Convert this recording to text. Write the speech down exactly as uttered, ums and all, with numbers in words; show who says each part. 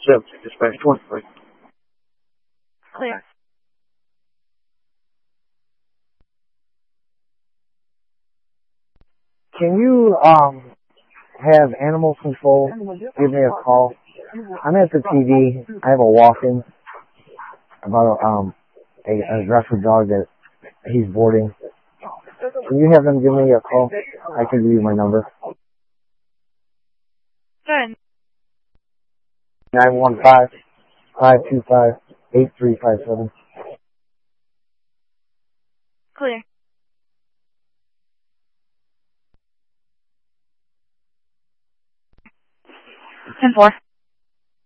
Speaker 1: seven, dispatch twenty-three.
Speaker 2: Clear.
Speaker 3: Can you um have animal control give me a call? I'm at the T V. I have a walk-in about um a, a aggressive dog that he's boarding. Can you have them give me a call? I can give you my number.
Speaker 2: Good.
Speaker 3: Nine one five five two five eight three five seven.
Speaker 2: Clear. ten four.